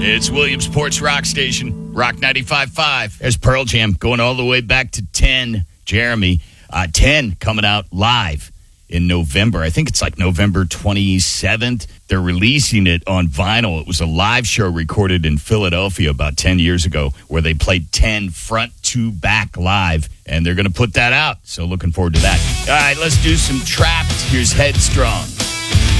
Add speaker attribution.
Speaker 1: It's Williamsport's Rock Station, Rock 95.5. There's Pearl Jam going all the way back to 10. Jeremy, 10 coming out live in November. I think it's like November 27th. They're releasing it on vinyl. It was a live show recorded in Philadelphia about 10 years ago where they played 10 front to back live, and they're going to put that out. So looking forward to that. All right, let's do some Trapped. Here's Headstrong.